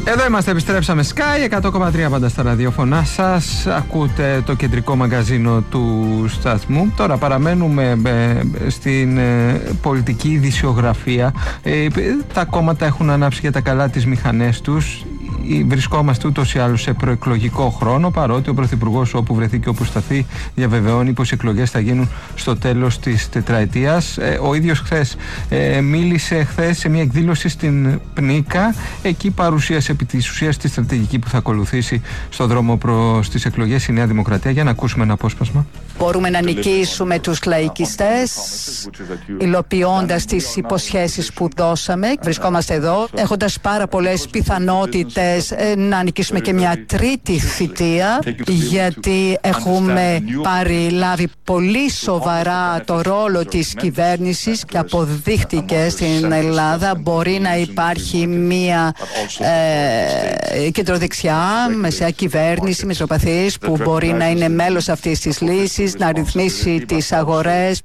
Εδώ είμαστε, επιστρέψαμε Sky 100,3 πάντα στα ραδιόφωνά σας. Ακούτε το κεντρικό μαγκαζίνο του σταθμού. Τώρα παραμένουμε στην πολιτική ειδησιογραφία. Τα κόμματα έχουν ανάψει για τα καλά τις μηχανές τους. Βρισκόμαστε ούτως ή άλλως σε προεκλογικό χρόνο, παρότι ο Πρωθυπουργός, όπου βρεθεί και όπου σταθεί, διαβεβαιώνει πως οι εκλογές θα γίνουν στο τέλος της τετραετίας. Ο ίδιος μίλησε χθες σε μια εκδήλωση στην Πνίκα. Εκεί παρουσίασε επί της ουσίας τη στρατηγική που θα ακολουθήσει στο δρόμο προς τις εκλογές η Νέα Δημοκρατία. Για να ακούσουμε ένα απόσπασμα. Μπορούμε να νικήσουμε τους λαϊκιστές υλοποιώντας τις υποσχέσεις που δώσαμε. Βρισκόμαστε εδώ έχοντας πάρα πολλές πιθανότητες να νικήσουμε και μια τρίτη θητεία, γιατί έχουμε λάβει πολύ σοβαρά το ρόλο της κυβέρνησης και αποδείχτηκε στην Ελλάδα. Μπορεί να υπάρχει μια κεντροδεξιά μεσαία κυβέρνηση μεσοπαθής που μπορεί να είναι μέλος αυτής της λύσης, να ρυθμίσει τις αγορές.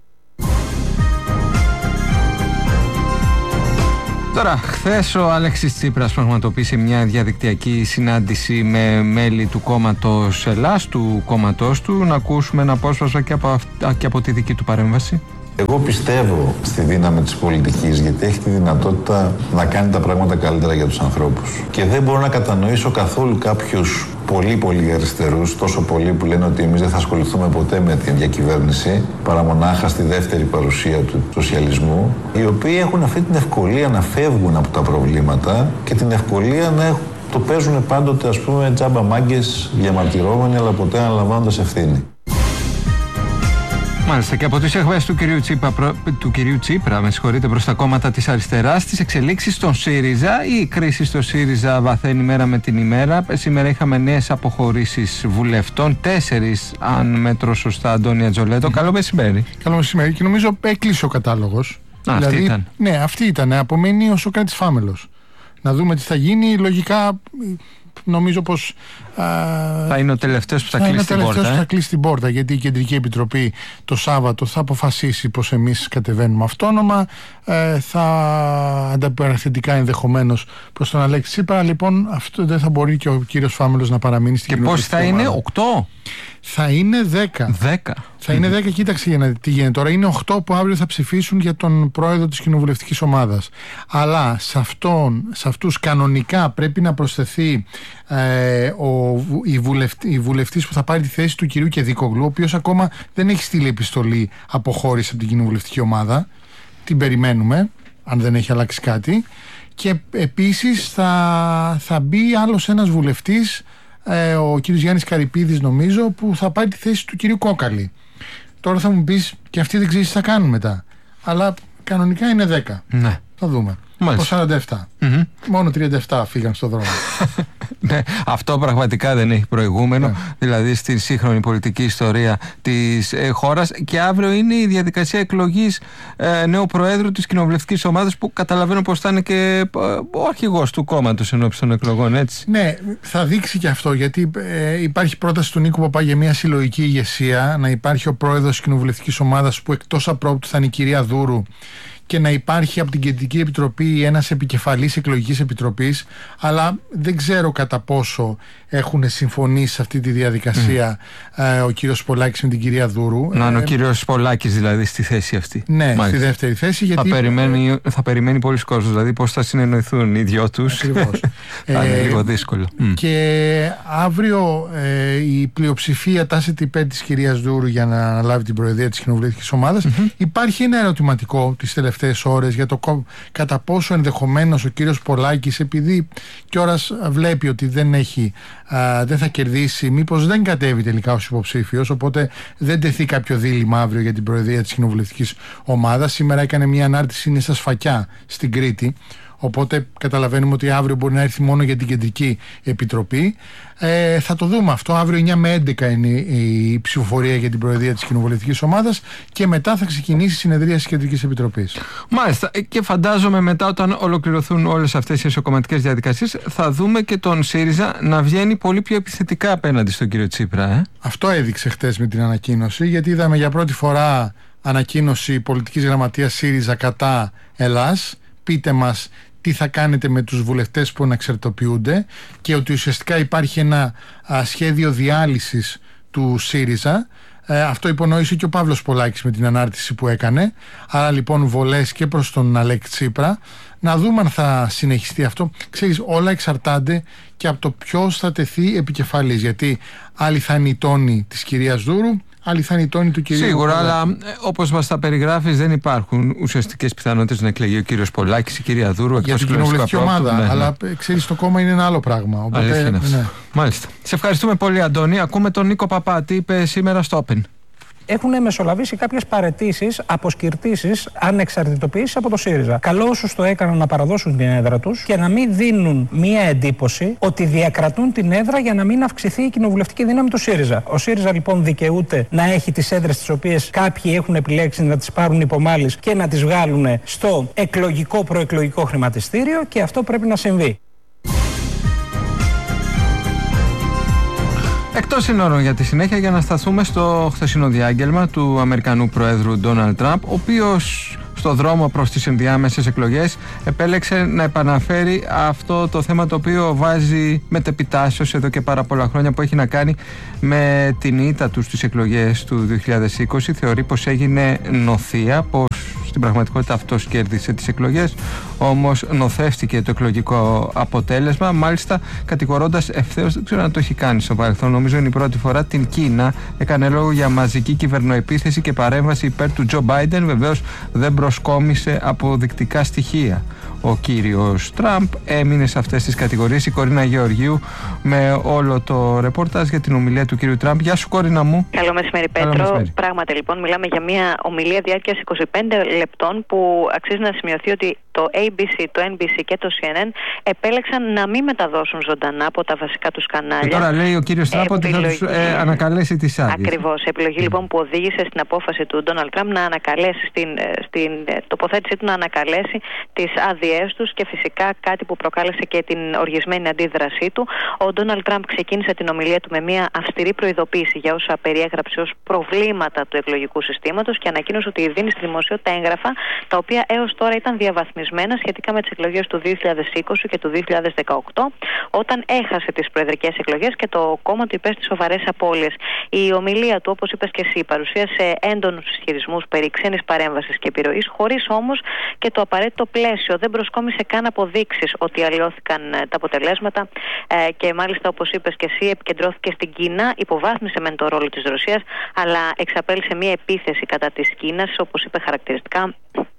Τώρα, χθες ο Αλέξης Τσίπρας πραγματοποίησε μια διαδικτυακή συνάντηση με μέλη του κόμματος Ελλάς, του κόμματός του. Να ακούσουμε ένα απόσπασμα και από τη δική του παρέμβαση. Εγώ πιστεύω στη δύναμη της πολιτικής, γιατί έχει τη δυνατότητα να κάνει τα πράγματα καλύτερα για τους ανθρώπους. Και δεν μπορώ να κατανοήσω καθόλου κάποιους πολύ αριστερούς, τόσο πολλοί που λένε ότι εμείς δεν θα ασχοληθούμε ποτέ με την διακυβέρνηση, παρά μονάχα στη δεύτερη παρουσία του σοσιαλισμού, οι οποίοι έχουν αυτή την ευκολία να φεύγουν από τα προβλήματα και την ευκολία να το παίζουν πάντοτε, ας πούμε, τζάμπα μάγκες, διαμαρτυρόμενοι, αλλά ποτέ αναλαμβάνοντας ευθύνη. Μάλιστα, και από τις εκβάσεις του κυρίου Τσίπρα, προς τα κόμματα της αριστεράς, τις εξελίξεις στον ΣΥΡΙΖΑ. Η κρίση στο ΣΥΡΙΖΑ βαθαίνει μέρα με την ημέρα. Σήμερα είχαμε νέες αποχωρήσεις βουλευτών, 4 αν μέτρω σωστά, Αντώνη Ατζολέτο. Καλό μεσημέρι. Καλό μεσημέρι, και νομίζω έκλεισε ο κατάλογος. Δηλαδή, αυτή ήταν. Ναι, αυτή ήταν. Απομένει ο Σωκράτης Φάμελος. Να δούμε τι θα γίνει. Λογικά νομίζω πως θα είναι ο τελευταίος που θα κλείσει την πόρτα. Θα κλείσει την πόρτα, γιατί η Κεντρική Επιτροπή το Σάββατο θα αποφασίσει πως εμείς κατεβαίνουμε αυτόνομα. Θα ανταπαραθετικά ενδεχομένως προς τον Αλέξη Τσίπρα. Λοιπόν, αυτό δεν θα μπορεί και ο κύριος Φάμελος να παραμείνει στην κοινοβουλευτική ομάδα. Και πώς θα είναι, 8? Θα είναι 10. Θα είναι 10, κοίταξε για να τι γίνεται τώρα. Είναι 8 που αύριο θα ψηφίσουν για τον πρόεδρο της κοινοβουλευτικής ομάδας. Αλλά σε αυτούς κανονικά πρέπει να προσθεθεί η βουλευτής που θα πάρει τη θέση του κυρίου Κεδίκογλου, ο οποίος ακόμα δεν έχει στείλει επιστολή αποχώρηση από την κοινοβουλευτική ομάδα. Την περιμένουμε, αν δεν έχει αλλάξει κάτι. Και επίσης θα μπει άλλος ένας βουλευτής, ο κύριος Γιάννης Καρυπίδης νομίζω, που θα πάρει τη θέση του κυρίου Κόκαλη. Τώρα θα μου πεις, και αυτοί δεν ξέρεις τι θα κάνουν μετά. Αλλά κανονικά είναι 10. Ναι. Θα δούμε. Το 47. Μόνο 37 φύγαν στον δρόμο. Ναι, αυτό πραγματικά δεν έχει προηγούμενο, δηλαδή στη σύγχρονη πολιτική ιστορία της χώρας. Και αύριο είναι η διαδικασία εκλογής νέου προέδρου της κοινοβουλευτικής ομάδας, που καταλαβαίνω πως θα είναι και ο αρχηγός του κόμματος ενώπιση των εκλογών, έτσι. Ναι, θα δείξει και αυτό, γιατί υπάρχει πρόταση του Νίκου Παπά για μια συλλογική ηγεσία, να υπάρχει ο πρόεδρος της κοινοβουλευτικής ομάδας, που εκτός απρόπτου θα είναι η κυρία Δούρου, και να υπάρχει από την Κεντρική Επιτροπή ένας επικεφαλής εκλογικής επιτροπής. Αλλά δεν ξέρω κατά πόσο έχουν συμφωνήσει σε αυτή τη διαδικασία ο κύριος Πολάκης με την κυρία Δούρου. Να είναι ο κύριος Πολάκης δηλαδή στη θέση αυτή. Ναι, μάλιστα, στη δεύτερη θέση. Γιατί θα περιμένει πολλοί κόσμος, δηλαδή πώς θα συνεννοηθούν οι δυο τους. Ακριβώς. Θα είναι λίγο δύσκολο. Και αύριο η πλειοψηφία τάσεται υπέρ της κυρίας Δούρου για να αναλάβει την προεδρία της κοινοβουλευτικής ομάδας. Υπάρχει ένα ερωτηματικό τις τελευταίες ώρες για το κατά πόσο ενδεχομένως ο κύριος Πολάκης, επειδή κιόρας βλέπει ότι δεν θα κερδίσει, μήπως δεν κατέβει τελικά ως υποψήφιος, οπότε δεν τεθεί κάποιο δίλημμα αύριο για την προεδρία της κοινοβουλευτικής ομάδας. Σήμερα έκανε μια ανάρτηση, είναι στα Σφακιά στην Κρήτη, οπότε καταλαβαίνουμε ότι αύριο μπορεί να έρθει μόνο για την Κεντρική Επιτροπή. Θα το δούμε αυτό. Αύριο 9 με 11 είναι η ψηφοφορία για την προεδρία της κοινοβουλευτικής ομάδας, και μετά θα ξεκινήσει η συνεδρία της Κεντρικής Επιτροπής. Μάλιστα. Και φαντάζομαι μετά, όταν ολοκληρωθούν όλες αυτές οι εσωκομματικές διαδικασίες, θα δούμε και τον ΣΥΡΙΖΑ να βγαίνει πολύ πιο επιθετικά απέναντι στον κύριο Τσίπρα. Αυτό έδειξε χτες με την ανακοίνωση, γιατί είδαμε για πρώτη φορά ανακοίνωση πολιτικής γραμματείας ΣΥΡΙΖΑ κατά Ελλάς. Πείτε μας τι θα κάνετε με τους βουλευτές που αναξαρτοποιούνται και ότι ουσιαστικά υπάρχει ένα σχέδιο διάλυσης του ΣΥΡΙΖΑ. Αυτό υπονόησε και ο Παύλος Πολάκης με την ανάρτηση που έκανε. Άρα λοιπόν βολές και προς τον Αλέξη Τσίπρα. Να δούμε αν θα συνεχιστεί αυτό. Ξέρεις, όλα εξαρτάται και από το ποιος θα τεθεί επικεφαλής. Γιατί άλλοι θα είναι οι τόνοι της κυρίας Δούρου, άλλοι θα είναι οι τόνοι του κυρίου. Σίγουρα, αλλά όπως μας τα περιγράφεις, δεν υπάρχουν ουσιαστικές πιθανότητες να εκλεγεί ο κύριος Πολάκης, η κυρία Δούρου. Για την κοινοβουλευτική ομάδα. Ναι, αλλά ξέρεις, το κόμμα είναι ένα άλλο πράγμα. Οπότε, ναι. Μάλιστα. Σε ευχαριστούμε πολύ, Αντώνη. Ακούμε τον Νίκο Παπά. Τι είπε σήμερα στο Open. Έχουν μεσολαβήσει κάποιες παραιτήσεις, αποσκυρτήσεις, ανεξαρτητοποιήσεις από το ΣΥΡΙΖΑ. Καλό όσους το έκαναν να παραδώσουν την έδρα τους και να μην δίνουν μία εντύπωση ότι διακρατούν την έδρα για να μην αυξηθεί η κοινοβουλευτική δύναμη του ΣΥΡΙΖΑ. Ο ΣΥΡΙΖΑ λοιπόν δικαιούται να έχει τις έδρες τις οποίες κάποιοι έχουν επιλέξει να τις πάρουν υπομάλης και να τις βγάλουν στο εκλογικό προεκλογικό χρηματιστήριο και αυτό πρέπει να συμβεί. Εκτός συνόρων για τη συνέχεια, για να σταθούμε στο χθεσινό διάγγελμα του Αμερικανού Προέδρου Ντόναλντ Τραμπ, ο οποίος στο δρόμο προς τις ενδιάμεσες εκλογές επέλεξε να επαναφέρει αυτό το θέμα το οποίο βάζει μετεπιτάσεως εδώ και πάρα πολλά χρόνια, που έχει να κάνει με την ήττα του στις εκλογές του 2020. Θεωρεί πως έγινε νοθεία, πως στην πραγματικότητα αυτός κέρδισε τις εκλογές, όμως νοθεύτηκε το εκλογικό αποτέλεσμα, μάλιστα κατηγορώντας ευθέως, δεν ξέρω αν το έχει κάνει στο παρελθόν, νομίζω είναι η πρώτη φορά, την Κίνα. Έκανε λόγο για μαζική κυβερνοεπίθεση και παρέμβαση υπέρ του Τζο Μπάιντεν. Βεβαίως δεν προσκόμισε αποδεικτικά στοιχεία. Ο κύριος Τραμπ έμεινε σε αυτές τις κατηγορίες. Η Κορίνα Γεωργίου με όλο το ρεπορτάζ για την ομιλία του κύριου Τραμπ. Γεια σου, Κορίνα μου. Καλό μεσημέρι, Πέτρο. Πράγματι, λοιπόν, μιλάμε για μια ομιλία διάρκειας 25 λεπτών που αξίζει να σημειωθεί ότι το ABC, το NBC και το CNN επέλεξαν να μην μεταδώσουν ζωντανά από τα βασικά τους κανάλια. Και τώρα λέει ο κύριος Τραμπ ότι θα τους ανακαλέσει τις άδειες. Ακριβώς. Επιλογή λοιπόν που οδήγησε στην απόφαση του Ντόναλντ Τραμπ να ανακαλέσει στην τοποθέτησή του να ανακαλέσει τις άδειές τους, και φυσικά κάτι που προκάλεσε και την οργισμένη αντίδρασή του. Ο Ντόναλντ Τραμπ ξεκίνησε την ομιλία του με μια αυστηρή προειδοποίηση για όσα περιέγραψε ως προβλήματα του εκλογικού συστήματος και ανακοίνωσε ότι δίνει στη δημοσιότητα έγγραφα τα οποία έως τώρα ήταν διαβαθμισμένα σχετικά με τις εκλογές του 2020 και του 2018, όταν έχασε τις προεδρικές εκλογές και το κόμμα του υπέστη σοβαρές απώλειες. Η ομιλία του, όπως είπες και εσύ, παρουσίασε έντονους ισχυρισμούς περί ξένης παρέμβασης και επιρροής, χωρίς όμως και το απαραίτητο πλαίσιο. Δεν προσκόμισε καν αποδείξεις ότι αλλοιώθηκαν τα αποτελέσματα και μάλιστα, όπως είπες και εσύ, επικεντρώθηκε στην Κίνα, υποβάθμισε μεν το ρόλο της Ρωσίας, αλλά εξαπέλυσε μια επίθεση κατά της Κίνας, όπως είπε χαρακτηριστικά.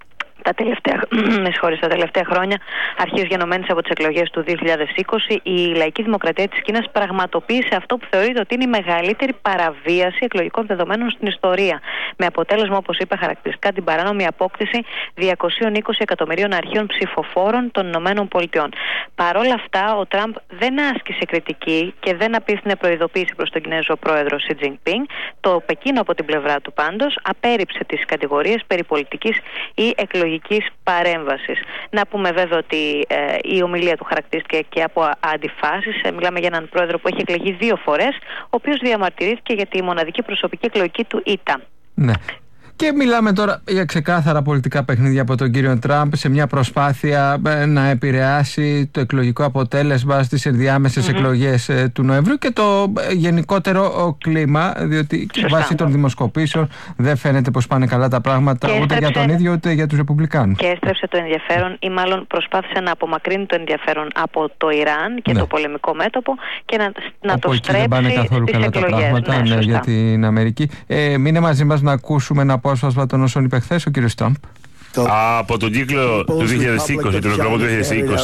Τα τελευταία χρόνια, αρχής γενομένης από τις εκλογές του 2020, η Λαϊκή Δημοκρατία της Κίνας πραγματοποίησε αυτό που θεωρείται ότι είναι η μεγαλύτερη παραβίαση εκλογικών δεδομένων στην ιστορία. Με αποτέλεσμα, όπως είπε χαρακτηριστικά, την παράνομη απόκτηση 220 εκατομμυρίων αρχείων ψηφοφόρων των ΗΠΑ. Παρόλα αυτά, ο Τραμπ δεν άσκησε κριτική και δεν απίθυνε προειδοποίηση προς τον Κινέζο πρόεδρο Σι Τζινπίνγκ. Το Πεκίνο από την πλευρά του πάντως απέρριψε τις κατηγορίες περί πολιτικής ή εκλογικής παρέμβασης. Να πούμε βέβαια ότι η ομιλία του χαρακτηρίστηκε και από αντιφάσεις. Μιλάμε για έναν πρόεδρο που έχει εκλεγεί 2 φορές, ο οποίος διαμαρτυρήθηκε για τη μοναδική προσωπική εκλογική του ήττα. Ναι. Και μιλάμε τώρα για ξεκάθαρα πολιτικά παιχνίδια από τον κύριο Τραμπ σε μια προσπάθεια να επηρεάσει το εκλογικό αποτέλεσμα στις ενδιάμεσες εκλογές του Νοεμβρίου και το γενικότερο κλίμα, διότι βάσει των δημοσκοπήσεων δεν φαίνεται πως πάνε καλά τα πράγματα ούτε για τον ίδιο ούτε για τους Ρεπουμπλικάνους. Και έστρεψε το ενδιαφέρον, ή μάλλον προσπάθησε να απομακρύνει το ενδιαφέρον από το Ιράν και το πολεμικό μέτωπο και να το στρέψει δεν πάνε καθόλου καλά τα πράγματα για την Αμερική. Μείνε μαζί μας να ακούσουμε ένα απόσπασμα των όσων είπε χθες ο κύριος Τραμπ. Από τον κύκλο του 2020, τον εκλογό του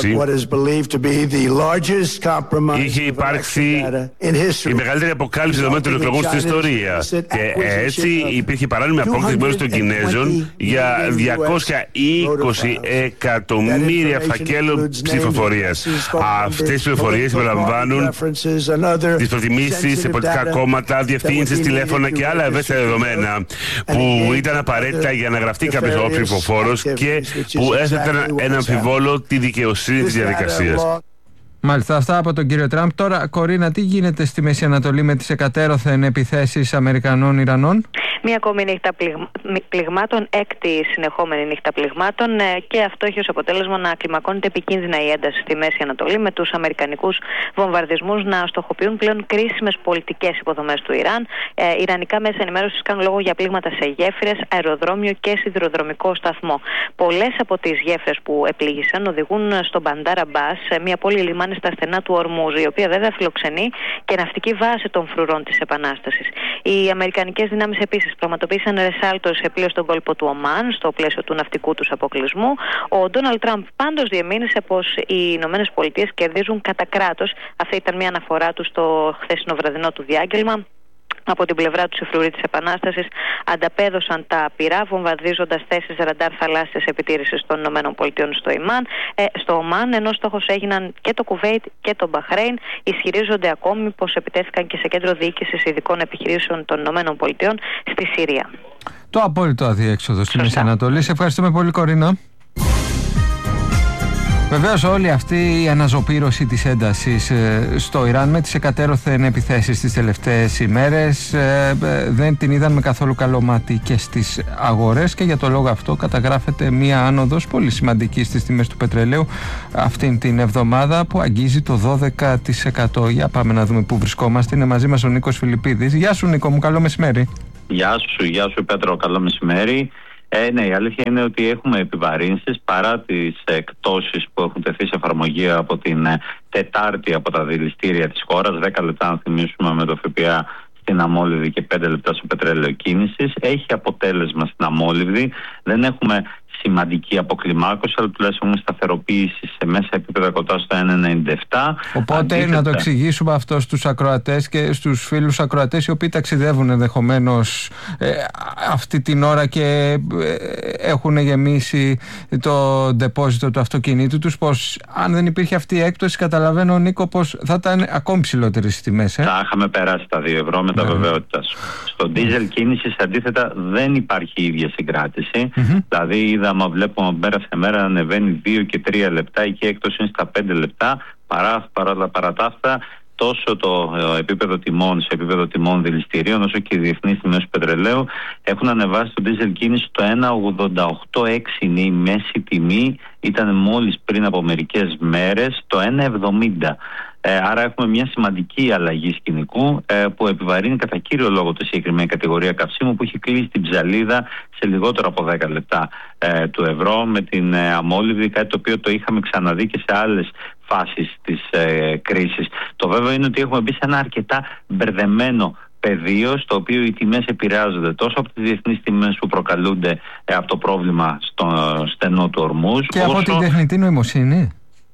2020, είχε υπάρξει η μεγαλύτερη αποκάλυψη δεδομένων των εκλογών στην ιστορία. Και έτσι υπήρχε παράνομη απόκτηση μέρους των Κινέζων για 220 εκατομμύρια φακέλων ψηφοφορίας. Αυτές οι ψηφοφορίες περιλαμβάνουν τις προτιμήσεις σε πολιτικά κόμματα, διευθύνσεις, τηλέφωνα και άλλα ευαίσθητα δεδομένα που ήταν απαραίτητα για να γραφτεί κάποιος ψηφοφόρος και που έθεταν ένα αμφιβόλο τη δικαιοσύνη της διαδικασίας. Μάλιστα, αυτά από τον κύριο Τραμπ. Τώρα, Κορίνα, τι γίνεται στη Μέση Ανατολή με τις εκατέρωθεν επιθέσεις Αμερικανών-Ιρανών? Μία ακόμη νύχτα πληγμάτων, έκτη συνεχόμενη νύχτα πληγμάτων, και αυτό έχει ως αποτέλεσμα να κλιμακώνεται επικίνδυνα η ένταση στη Μέση Ανατολή, με τους αμερικανικούς βομβαρδισμούς να στοχοποιούν πλέον κρίσιμες πολιτικές υποδομές του Ιράν. Ιρανικά μέσα ενημέρωσης κάνουν λόγο για πλήγματα σε γέφυρες, αεροδρόμιο και σιδηροδρομικό σταθμό. Πολλές από τις γέφυρες που επλήγησαν οδηγούν στο Μπαντάρ Αμπάς, μια πόλη λιμάνι στα στενά του Ορμούζ, η οποία βέβαια φιλοξενεί και ναυτική βάση των φρουρών της Επανάστασης. Οι αμερικανικές δυνάμεις επίσης πραγματοποίησαν ρεσάλτο σε πλοίο στον κόλπο του Ομάν, στο πλαίσιο του ναυτικού τους αποκλεισμού. Ο Ντόναλντ Τραμπ πάντως διεμήνυσε πως οι Ηνωμένες Πολιτείες κερδίζουν κατά κράτος. Αυτή ήταν μια αναφορά του στο χθεσινό βραδινό του διάγγελμα. Από την πλευρά του οι φρουροί της Επανάστασης ανταπέδωσαν τα πυρά, βομβαρδίζοντας θέσεις ραντάρ θαλάσσιας επιτήρησης των ΗΠΑ στο Ομάν, ενώ στόχος έγιναν και το Κουβέιτ και το Μπαχρέιν. Ισχυρίζονται ακόμη πως επιτέθηκαν και σε κέντρο διοίκησης ειδικών επιχειρήσεων των ΗΠΑ στη Συρία. Το απόλυτο αδιέξοδο στη Μέση Ανατολή. Σε ευχαριστούμε πολύ, Κορίνα. Βεβαίως, όλη αυτή η αναζωπήρωση της έντασης στο Ιράν με τις εκατέρωθεν επιθέσεις τις τελευταίες ημέρες δεν την είδαν με καθόλου καλό μάτι και στις αγορές, και για το λόγο αυτό καταγράφεται μία άνοδος πολύ σημαντική στις τιμές του πετρελαίου αυτήν την εβδομάδα, που αγγίζει το 12%. Για πάμε να δούμε πού βρισκόμαστε. Είναι μαζί μας ο Νίκος Φιλιππίδης. Γεια σου, Νίκο μου, καλό μεσημέρι. Γεια σου Πέτρο, καλό μεσημέρι. Ναι, η αλήθεια είναι ότι έχουμε επιβαρύνσεις παρά τις εκτόσεις που έχουν τεθεί σε εφαρμογή από την Τετάρτη από τα δηληστήρια της χώρας. 10 λεπτά, να θυμίσουμε, με το ΦΠΑ στην αμόλυβδη και 5 λεπτά στο πετρέλαιο κίνησης. Έχει αποτέλεσμα στην αμόλυβδη. Δεν έχουμε σημαντική αποκλιμάκωση, αλλά τουλάχιστον έχουμε σταθεροποίηση σε μέσα επίπεδα κοντά στο 1,97. Οπότε αντίθετα, να το εξηγήσουμε αυτό στους ακροατές και στους φίλους ακροατές οι οποίοι ταξιδεύουν ενδεχομένως αυτή την ώρα και έχουν γεμίσει το ντεπόζιτο του αυτοκινήτου τους, πως αν δεν υπήρχε αυτή η έκπτωση, καταλαβαίνω, Νίκο, πως θα ήταν ακόμη ψηλότερες οι τιμές. Θα είχαμε περάσει τα 2 ευρώ με τα βεβαιότητας. Στο ντίζελ κίνησης αντίθετα δεν υπάρχει η ίδια συγκράτηση. Δηλαδή άμα βλέπουμε μέρα σε μέρα να ανεβαίνει 2 και 3 λεπτά, εκεί έκπτωση είναι στα 5 λεπτά. Παρά τα αυτά, τόσο το επίπεδο τιμών, σε επίπεδο τιμών δηληστηρίων, όσο και οι διεθνείς τιμές του πετρελαίου έχουν ανεβάσει το diesel κίνηση στο 1,88,6 είναι η μέση τιμή, ήταν μόλις πριν από μερικές μέρες το 1,70. Άρα έχουμε μια σημαντική αλλαγή σκηνικού που επιβαρύνει κατά κύριο λόγο τη συγκεκριμένη κατηγορία καυσίμου, που έχει κλείσει την ψαλίδα σε λιγότερο από 10 λεπτά του ευρώ με την αμόλυβδη, κάτι το οποίο το είχαμε ξαναδεί και σε άλλες φάσεις της κρίσης. Το βέβαιο είναι ότι έχουμε μπει σε ένα αρκετά μπερδεμένο πεδίο, στο οποίο οι τιμές επηρεάζονται τόσο από τις διεθνείς τιμές που προκαλούνται από το πρόβλημα στο στενό του Ορμούζ, και από την τεχνητή νοημοσύνη.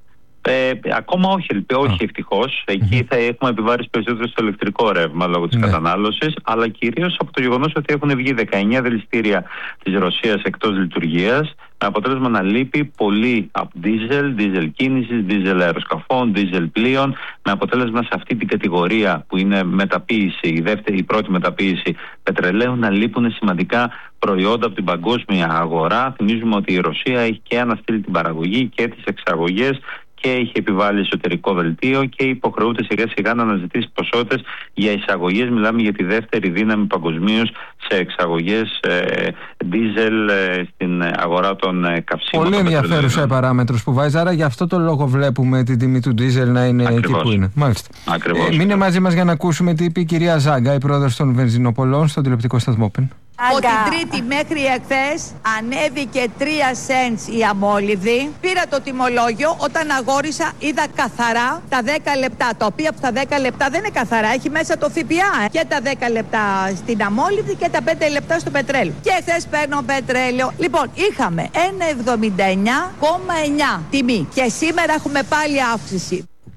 Ακόμα όχι ευτυχώς. Εκεί θα έχουμε επιβάρηση περισσότερο στο ηλεκτρικό ρεύμα λόγω της κατανάλωσης, αλλά κυρίως από το γεγονός ότι έχουν βγει 19 δηληστήρια της Ρωσίας εκτός λειτουργίας, με αποτέλεσμα να λείπει πολύ από diesel κίνησης, diesel αεροσκαφών, diesel πλοίων, με αποτέλεσμα σε αυτή την κατηγορία που είναι μεταποίηση, η πρώτη μεταποίηση πετρελαίου, να λείπουν σημαντικά προϊόντα από την παγκόσμια αγορά. Θυμίζουμε ότι η Ρωσία έχει και αναστείλει την παραγωγή και τις εξαγωγές και έχει επιβάλει εσωτερικό δελτίο και υποχρεούται σιγά σιγά να αναζητήσει ποσότητες για εισαγωγές. Μιλάμε για τη δεύτερη δύναμη παγκοσμίως σε εξαγωγές δίζελ στην αγορά των καυσίμων. Πολύ ενδιαφέρουσα παράμετρος που βάζει, άρα γι' αυτό το λόγο βλέπουμε την τιμή του δίζελ να είναι εκεί που είναι. Μάλιστα. Μείνε μαζί μας για να ακούσουμε τι είπε η κυρία Ζάγκα, η πρόεδρος των βενζινοπολών, στον τηλεοπτικό σταθμό ΠΕΝ. Από την Τρίτη μέχρι εχθές ανέβηκε 3 cents η αμόλυβδη. Πήρα το τιμολόγιο, όταν αγόρισα είδα καθαρά τα 10 λεπτά, τα οποία από τα 10 λεπτά δεν είναι καθαρά, έχει μέσα το ΦΠΑ. Και τα 10 λεπτά στην αμόλυβδη και τα 5 λεπτά στο πετρέλαιο. Και χθες παίρνω πετρέλαιο. Λοιπόν, είχαμε 1,79,9 τιμή και σήμερα έχουμε πάλι αύξηση.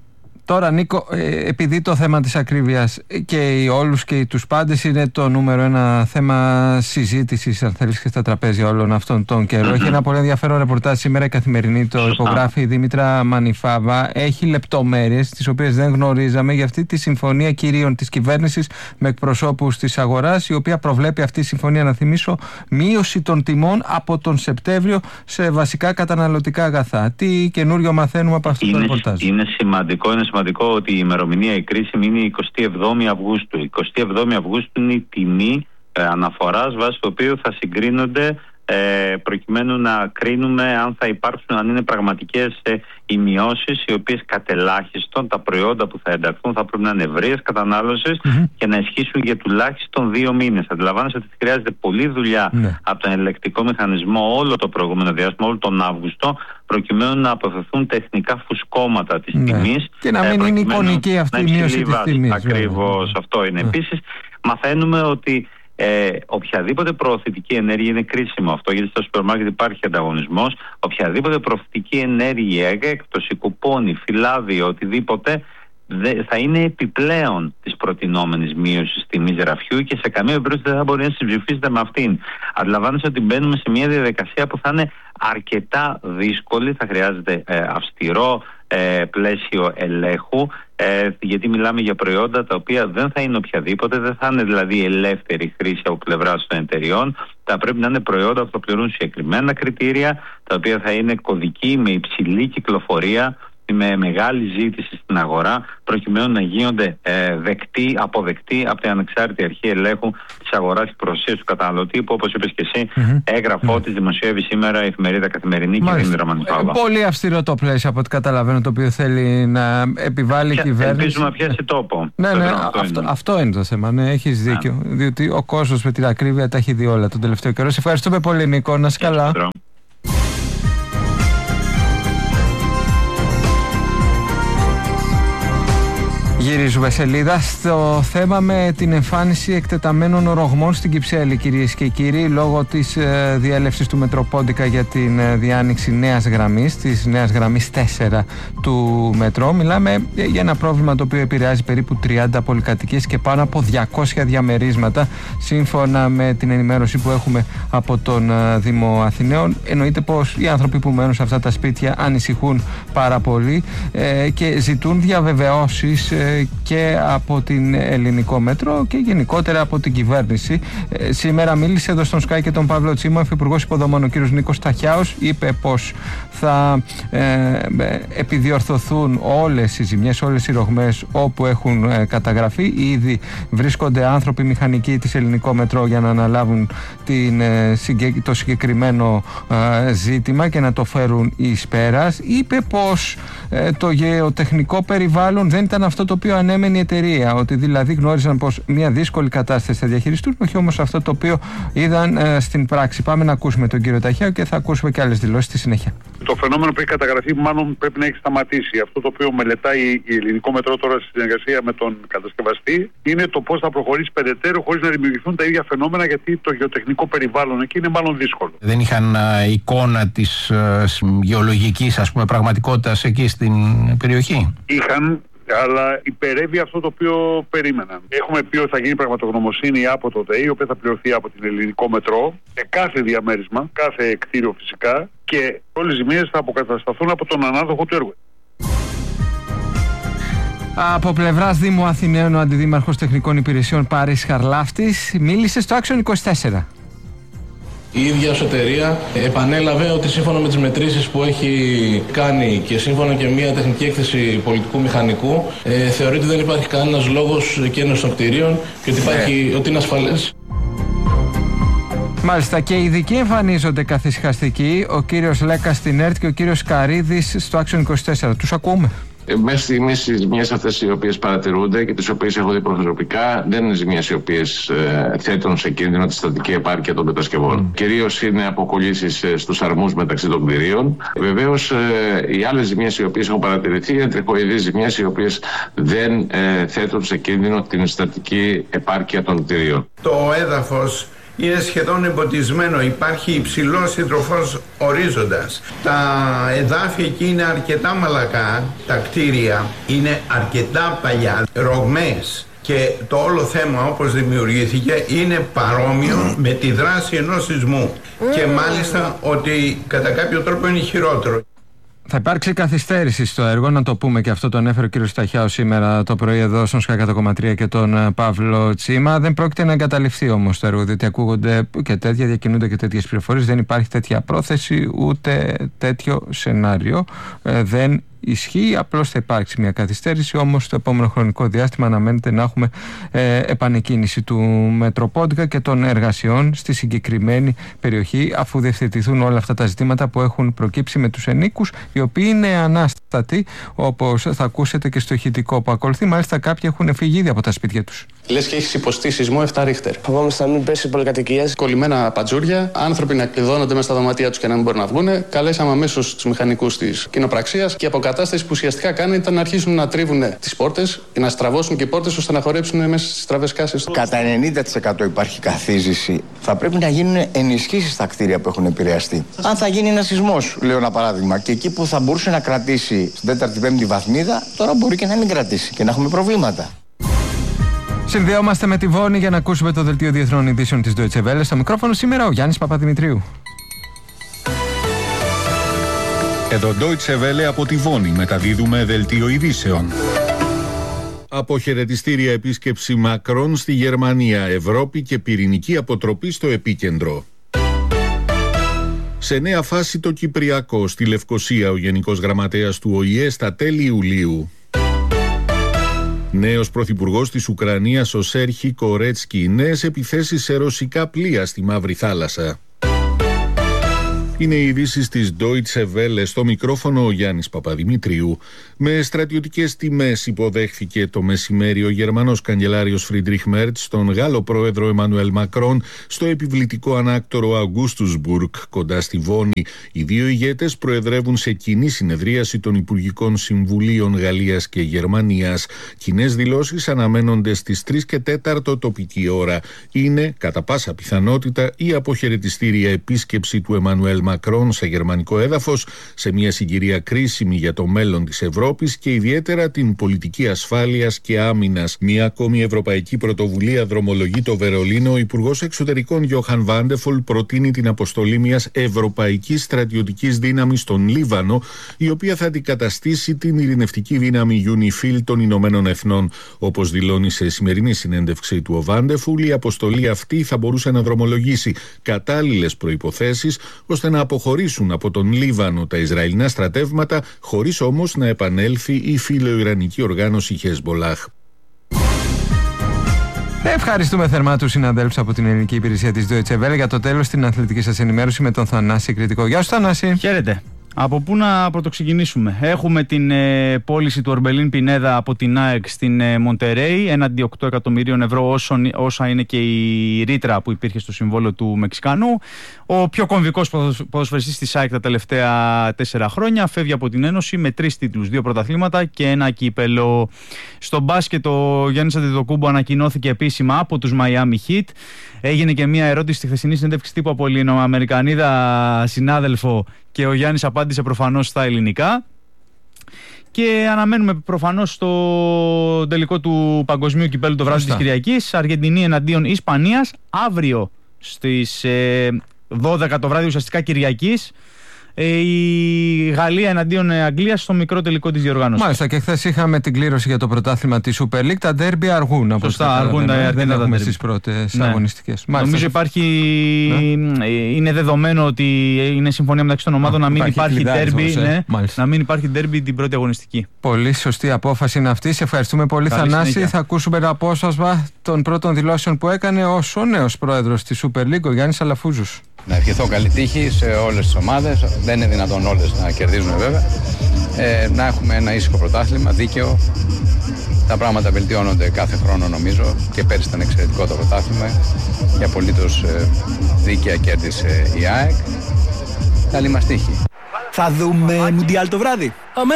Τώρα, Νίκο, επειδή το θέμα της ακρίβειας και όλους και τους πάντες είναι το νούμερο ένα θέμα συζήτησης, αν θέλεις, και στα τραπέζια όλων αυτών των καιρών, έχει ένα πολύ ενδιαφέρον ρεπορτάζ σήμερα η Καθημερινή, το υπογράφει η Δήμητρα Μανιφάβα. Έχει λεπτομέρειες τις οποίες δεν γνωρίζαμε για αυτή τη συμφωνία κυρίων της κυβέρνησης με εκπροσώπους της αγοράς, η οποία προβλέπει αυτή η συμφωνία, να θυμίσω, μείωση των τιμών από τον Σεπτέμβριο σε βασικά καταναλωτικά αγαθά. Τι καινούριο μαθαίνουμε από αυτό το ρεπορτάζ? Είναι σημαντικό ότι η ημερομηνία η κρίσιμη είναι η 27η Αυγούστου. Η 27η Αυγούστου είναι η τιμή αναφοράς βάσει του οποίου θα συγκρίνονται, προκειμένου να κρίνουμε αν θα υπάρξουν, αν είναι πραγματικές οι μειώσεις, οι οποίες κατελάχιστον τα προϊόντα που θα ενταχθούν θα πρέπει να είναι ευρείας κατανάλωσης και να ισχύσουν για τουλάχιστον 2 μήνες. Αντιλαμβάνεσαι ότι χρειάζεται πολλή δουλειά από τον ελεκτικό μηχανισμό όλο το προηγούμενο διάστημα, όλο τον Αύγουστο, προκειμένου να αποφευθούν τα εθνικά φουσκώματα της τιμής. Και να μην είναι εικονική αυτή η μείωση της τιμής. Ακριβώς αυτό είναι. Επίσης, μαθαίνουμε ότι οποιαδήποτε προωθητική ενέργεια, είναι κρίσιμο αυτό γιατί στο σούπερ μάρκετ υπάρχει ανταγωνισμός, οποιαδήποτε προωθητική ενέργεια, έκπτωση, κουπόνι, φυλάδιο, οτιδήποτε θα είναι επιπλέον της προτινόμενης μείωσης τιμής ραφιού και σε καμία περίπτωση δεν θα μπορεί να συμψηφίσετε με αυτήν. Αντιλαμβάνεστε ότι μπαίνουμε σε μια διαδικασία που θα είναι αρκετά δύσκολη, θα χρειάζεται αυστηρό πλαίσιο ελέγχου, γιατί μιλάμε για προϊόντα τα οποία δεν θα είναι οποιαδήποτε, δεν θα είναι δηλαδή ελεύθερη χρήση από πλευράς των εταιριών. Θα πρέπει να είναι προϊόντα που θα πληρούν συγκεκριμένα κριτήρια, τα οποία θα είναι κωδικοί με υψηλή κυκλοφορία, με μεγάλη ζήτηση στην αγορά, προκειμένου να γίνονται αποδεκτοί από την ανεξάρτητη αρχή ελέγχου της αγοράς και προστασίας του καταναλωτή, που όπως είπες και εσύ, έγγραφό της δημοσιεύει σήμερα η εφημερίδα Καθημερινή και η Δήμητρα Μανιφάβα. Πολύ αυστηρό το πλαίσιο από ό,τι καταλαβαίνω, το οποίο θέλει να επιβάλλει η κυβέρνηση. Ελπίζουμε να πιάσει τόπο. Ναι, αυτό είναι το θέμα. Ναι, έχεις δίκιο. Διότι ο κόσμος με την ακρίβεια τα έχει δει όλα τον τελευταίο καιρό. Σε ευχαριστούμε πολύ, Νίκο. Να είσαι καλά. Γυρίζουμε σελίδα στο θέμα με την εμφάνιση εκτεταμένων ρογμών στην Κυψέλη, κυρίες και κύριοι, λόγω της διέλευσης του Μετροπόντικα για την διάνοιξη νέας γραμμής, της νέας γραμμής 4 του μετρό. Μιλάμε για ένα πρόβλημα το οποίο επηρεάζει περίπου 30 πολυκατοικίες και πάνω από 200 διαμερίσματα, σύμφωνα με την ενημέρωση που έχουμε από τον Δήμο Αθηναίων. Εννοείται πως οι άνθρωποι που μένουν σε αυτά τα σπίτια ανησυχούν πάρα πολύ και ζητούν διαβεβαιώσεις και από την Ελληνικό Μέτρο και γενικότερα από την κυβέρνηση. Σήμερα μίλησε εδώ στον Sky και τον Παύλο Τσίμο, ο Υφυπουργός Υποδομών, ο κ. Νίκος Ταχιάος, είπε πως θα επιδιορθωθούν όλες οι ζημιές, όλες οι ρογμές όπου έχουν καταγραφεί. Ήδη βρίσκονται άνθρωποι μηχανικοί της Ελληνικό Μετρό για να αναλάβουν το συγκεκριμένο ζήτημα και να το φέρουν εις πέρας. Είπε πως το γεωτεχνικό περιβάλλον δεν ήταν αυτό το οποίο ανέμενε η εταιρεία, ότι δηλαδή γνώριζαν πως μια δύσκολη κατάσταση θα διαχειριστούν, όχι όμως αυτό το οποίο είδαν στην πράξη. Πάμε να ακούσουμε τον κύριο Ταχιάου και θα ακούσουμε και άλλες δηλώσεις στη συνέχεια. Το φαινόμενο που έχει καταγραφεί μάλλον πρέπει να έχει σταματήσει. Αυτό το οποίο μελετάει η Ελληνικό Μετρό τώρα στη συνεργασία με τον κατασκευαστή είναι το πώς θα προχωρήσει περαιτέρω χωρίς να δημιουργηθούν τα ίδια φαινόμενα, γιατί το γεωτεχνικό περιβάλλον εκεί είναι μάλλον δύσκολο. Δεν είχαν εικόνα της γεωλογικής, ας πούμε, πραγματικότητας εκεί στην περιοχή. Είχαν, αλλά υπερεύει αυτό το οποίο περίμεναν. Έχουμε πει ότι θα γίνει πραγματογνωμοσύνη από το ΔΕΗ, η οποία θα πληρωθεί από την Ελληνικό Μετρό σε κάθε διαμέρισμα, κάθε κτίριο φυσικά, και όλες οι ζημίες θα αποκατασταθούν από τον ανάδοχο του έργου. Από πλευράς Δήμου Αθηναίων, ο Αντιδήμαρχος Τεχνικών Υπηρεσιών Πάρης Χαρλάφτης μίλησε στο Άξιον 24. Η ίδια ως εταιρεία επανέλαβε ότι σύμφωνα με τις μετρήσεις που έχει κάνει και σύμφωνα και μια τεχνική έκθεση πολιτικού μηχανικού, θεωρεί ότι δεν υπάρχει κανένας λόγος καίνωσης των κτηρίων και ότι είναι ασφαλές. Μάλιστα, και οι ειδικοί εμφανίζονται καθησυχαστικοί, ο κύριος Λέκας στην ΕΡΤ και ο κύριος Καρίδης στο Άξιον 24. Τους ακούμε. Μέχρι στιγμής οι ζημιές αυτές οι οποίες παρατηρούνται και τις οποίες έχω δει προσωπικά δεν είναι ζημιές οι οποίες θέτουν σε κίνδυνο τη στατική επάρκεια των μετασκευών. Κυρίως είναι αποκολλήσεις στους αρμούς μεταξύ των κτηρίων. Βεβαίως οι άλλες ζημιές οι οποίες έχουν παρατηρηθεί είναι τροχοειδείς ζημιές οι οποίες δεν θέτουν σε κίνδυνο την στατική επάρκεια των κτηρίων. Το έδαφος είναι σχεδόν εμποτισμένο, υπάρχει υψηλός συντροφός ορίζοντας. Τα εδάφια εκεί είναι αρκετά μαλακά, τα κτίρια είναι αρκετά παλιά, ρογμές. Και το όλο θέμα όπως δημιουργήθηκε είναι παρόμοιο με τη δράση ενός σεισμού. Και μάλιστα ότι κατά κάποιο τρόπο είναι χειρότερο. Θα υπάρξει καθυστέρηση στο έργο, να το πούμε και αυτό, τον έφερε ο κ. Σταχιάου σήμερα το πρωί εδώ στον ΣΚΑ 100,3 και τον Παύλο Τσίμα. Δεν πρόκειται να εγκαταλειφθεί όμως το έργο, διότι ακούγονται και τέτοια, διακινούνται και τέτοιες πληροφορίες. Δεν υπάρχει τέτοια πρόθεση ούτε τέτοιο σενάριο. Δεν ισχύει, απλώς θα υπάρξει μια καθυστέρηση, όμως το επόμενο χρονικό διάστημα αναμένεται να έχουμε επανεκκίνηση του Μετροπόντικα και των εργασιών στη συγκεκριμένη περιοχή, αφού διευθετηθούν όλα αυτά τα ζητήματα που έχουν προκύψει με τους ενίκους, οι οποίοι είναι ανάστατοι, όπως θα ακούσετε και στο ηχητικό που ακολουθεί. Μάλιστα κάποιοι έχουν φύγει ήδη από τα σπίτια τους. Λες και έχεις υποστεί σεισμό 7 Ρίχτερ. Φοβόμαστε να μην πέσει πολυκατοικίες. Κολλημένα πατζούρια, άνθρωποι να κλειδώνονται μέσα στα δωμάτια τους και να μην μπορούν να βγουν. Καλέσαμε αμέσως τους μηχανικούς της κοινοπραξίας και η αποκατάσταση που ουσιαστικά κάνει ήταν να αρχίσουν να τρίβουν τις πόρτες και να στραβώσουν και οι πόρτες ώστε να χορέψουν μέσα στις στραβές κάσεις. Κατά 90% υπάρχει καθίζηση. Θα πρέπει να γίνουν ενισχύσεις στα κτίρια που έχουν επηρεαστεί. Αν θα γίνει ένα σεισμός, λέω ένα παράδειγμα, και εκεί που θα μπορούσε να κρατήσει στην 4η-5η βαθμίδα, τώρα μπορεί και να μην κρατήσει και να έχουμε προβλήματα. Συνδεόμαστε με τη Βόνη για να ακούσουμε το δελτίο διεθνών ειδήσεων της Deutsche Welle. Στο μικρόφωνο σήμερα ο Γιάννης Παπαδημητρίου. Εδώ Deutsche Welle από τη Βόνη μεταδίδουμε δελτίο ειδήσεων. Αποχαιρετιστήρια επίσκεψη Μακρόν στη Γερμανία, Ευρώπη και πυρηνική αποτροπή στο επίκεντρο. Σε νέα φάση το Κυπριακό, στη Λευκοσία ο Γενικός Γραμματέας του ΟΗΕ στα τέλη Ιουλίου. Νέος πρωθυπουργός της Ουκρανίας ο Σέρχι Κορέτσκι, νέες επιθέσεις σε ρωσικά πλοία στη Μαύρη Θάλασσα. Είναι οι ειδήσεις της Deutsche Welle, στο μικρόφωνο ο Γιάννης Παπαδημητρίου. Με στρατιωτικές τιμές υποδέχθηκε το μεσημέρι ο Γερμανός καγκελάριος Φριντρίχ Μέρτς τον Γάλλο πρόεδρο Εμμανουέλ Μακρόν στο επιβλητικό ανάκτορο Αγκούστουσμπουργκ κοντά στη Βόνη. Οι δύο ηγέτες προεδρεύουν σε κοινή συνεδρίαση των Υπουργικών Συμβουλίων Γαλλίας και Γερμανίας. Κοινές δηλώσεις αναμένονται στις 3 και 4 τοπική ώρα. Είναι κατά πάσα πιθανότητα η αποχαιρετιστήρια επίσκεψη του Εμμανουέλ Μακρόν σε γερμανικό έδαφος, σε μια συγκυρία κρίσιμη για το μέλλον της Ευρώπης και ιδιαίτερα την πολιτική ασφάλειας και άμυνας. Μια ακόμη ευρωπαϊκή πρωτοβουλία δρομολογεί το Βερολίνο. Ο Υπουργός Εξωτερικών Γιόχαν Βάντεφολ προτείνει την αποστολή μιας ευρωπαϊκής στρατιωτικής δύναμης στον Λίβανο, η οποία θα αντικαταστήσει την ειρηνευτική δύναμη UNIFIL των Ηνωμένων Εθνών. Όπως δηλώνει σε σημερινή συνέντευξη του ο Βάντεφολ, η αποστολή αυτή θα μπορούσε να δρομολογήσει κατάλληλες προϋποθέσεις ώστε να αποχωρήσουν από τον Λίβανο τα Ισραηλινά στρατεύματα, χωρίς όμως να επανέλθει η φιλοϊρανική οργάνωση Χεσμπολάχ. Ευχαριστούμε θερμά τους συναδέλφους από την ελληνική υπηρεσία της Deutsche Welle. Για το τέλος την αθλητική σας ενημέρωση με τον Θανάση Κρητικό. Γεια σου Θανάση. Χαίρετε. Από πού να πρωτοξεκινήσουμε? Έχουμε την πώληση του Ορμπελίν Πινέδα από την ΑΕΚ στην Μοντερέι έναντι 8 εκατομμυρίων ευρώ, όσα είναι και η ρήτρα που υπήρχε στο συμβόλαιο του Μεξικανού. Ο πιο κομβικός ποδοσφαιριστής της ΑΕΚ τα τελευταία 4 χρόνια φεύγει από την Ένωση με 3 τίτλους, 2 πρωταθλήματα και ένα κύπελο. Στο μπάσκετ ο Γιάννης Αντετοκούμπο ανακοινώθηκε επίσημα από τους Miami Heat. Έγινε και μια ερώτηση στη χθεσινή συνέντευξη τύπου από Ελληνοαμερικανίδα συνάδελφο και ο Γιάννης απάντησε προφανώς στα ελληνικά. Και αναμένουμε προφανώς στο τελικό του Παγκοσμίου Κυπέλλου το βράδυ της Κυριακής. Αργεντινή εναντίον Ισπανίας αύριο στις 12 το βράδυ ουσιαστικά Κυριακής. Η Γαλλία εναντίον Αγγλίας στο μικρό τελικό της διοργάνωσης. Μάλιστα, και χθες είχαμε την κλήρωση για το πρωτάθλημα της Super League. Τα ντέρμπι αργούν. Σωστά, αργούν δεν έχουμε στις πρώτες αγωνιστικές. Νομίζω υπάρχει. Είναι δεδομένο ότι είναι συμφωνία μεταξύ των ομάδων να μην υπάρχει ντέρμπι. Να μην υπάρχει ντέρμπι την πρώτη αγωνιστική. Πολύ σωστή απόφαση είναι αυτή. Σε ευχαριστούμε πολύ, Θανάση. Θα ακούσουμε ένα απόσπασμα των πρώτων δηλώσεων που έκανε ως ο νέος πρόεδρος της Super League, ο Γιάννης Αλαφούζος. Να ευχηθώ καλή τύχη σε όλες τις ομάδες. Δεν είναι δυνατόν όλες να κερδίζουν βέβαια. Να έχουμε ένα ήσυχο πρωτάθλημα, δίκαιο. Τα πράγματα βελτιώνονται κάθε χρόνο νομίζω και πέρυσι ήταν εξαιρετικό το πρωτάθλημα και απολύτως δίκαια κέρδισε η ΑΕΚ. Καλή μας τύχη. Θα δούμε Μουντιάλ το βράδυ. Αμέ,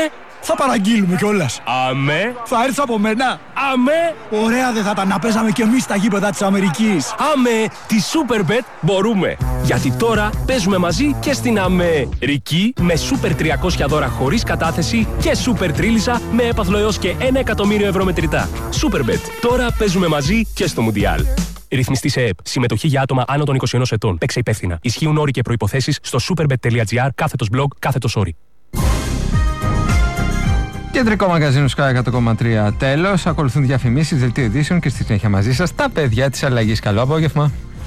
Θα παραγγείλουμε κιόλας. Αμέ. Θα έρθει από μένα. Αμέ. Ωραία δεν θα ήταν να παίζαμε κι εμείς στα γήπεδα της Αμερικής. Αμέ. Τη Superbet μπορούμε. Γιατί τώρα παίζουμε μαζί και στην Αμερική με Super 300 δώρα χωρίς κατάθεση και Super Τρίλισσα με έπαθλο έως και 1 εκατομμύριο ευρώ μετρητά. Superbet. Τώρα παίζουμε μαζί και στο Μουντιάλ. Ρυθμιστή σε ΕΕΠ. Συμμετοχή για άτομα άνω των 21 ετών. Παίξε υπεύθυνα. Ισχύουν όροι και προϋποθέσεις στο superbet.gr/blog/όροι. Κεντρικό μαγαζίνο Sky 100,3 τέλος. Ακολουθούν διαφημίσεις, δελτίο ειδήσεων και στη συνέχεια μαζί σας τα παιδιά της αλλαγής. Καλό απόγευμα.